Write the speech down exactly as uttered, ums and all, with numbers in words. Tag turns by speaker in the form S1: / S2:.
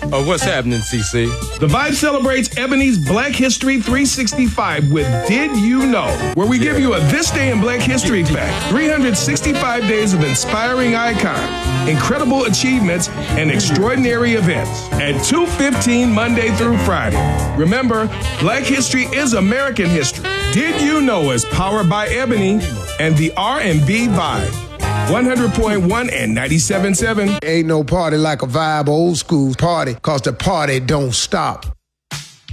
S1: Oh, what's happening, C C?
S2: The Vibe celebrates Ebony's Black History three sixty-five with Did You Know? Where we give you a This Day in Black History fact. three hundred sixty-five days of inspiring icons, incredible achievements, and extraordinary events. At two fifteen Monday through Friday. Remember, Black History is American history. Did You Know is powered by Ebony and the R and B Vibe. one hundred point one and ninety-seven point seven.
S3: Ain't no party like a Vibe old school party, cause the party don't stop.